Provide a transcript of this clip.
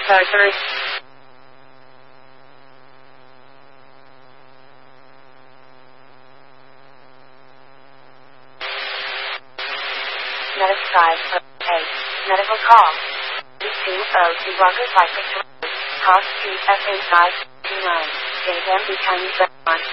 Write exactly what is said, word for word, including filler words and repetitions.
surgery. Medic five eight. Medical call. two oh two blockers like Victoria. Cost three F eight five two nine. J M B Chinese restaurant.